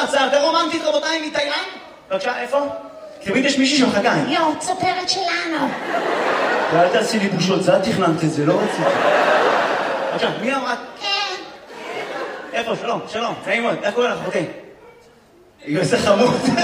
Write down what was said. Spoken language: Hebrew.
הרצאה יותר רומנטית, רבותיי, מתאילנד? בבקשה, איפה? תמיד יש מישהי שמחכה. יו, צופרת שלנו. ואל תעשי לי בושות, זה את תכננת את זה, לא רציתי. בבקשה, מי אמרת? כן. איפה? שלום, שלום, נעים מאוד, איך קוראים לך? אוקיי. איזה חמוד.